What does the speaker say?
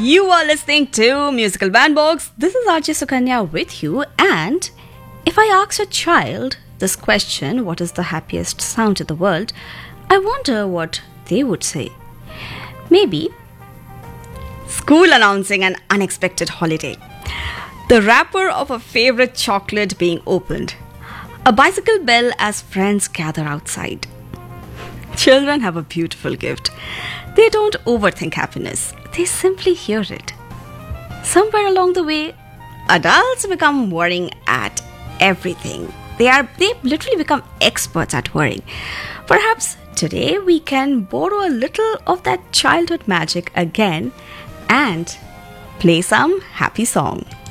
You are listening to Musical Bandbox. This is RJ Sukanya with you. And if I asked a child this question, what is the happiest sound in the world, I wonder what they would say. Maybe school announcing an unexpected holiday, the wrapper of a favorite chocolate being opened, a bicycle bell as friends gather outside. Children have a beautiful gift. They don't overthink happiness, they simply hear it. Somewhere along the way, adults become worrying at everything. They literally become experts at worrying. Perhaps today we can borrow a little of that childhood magic again and play some happy song.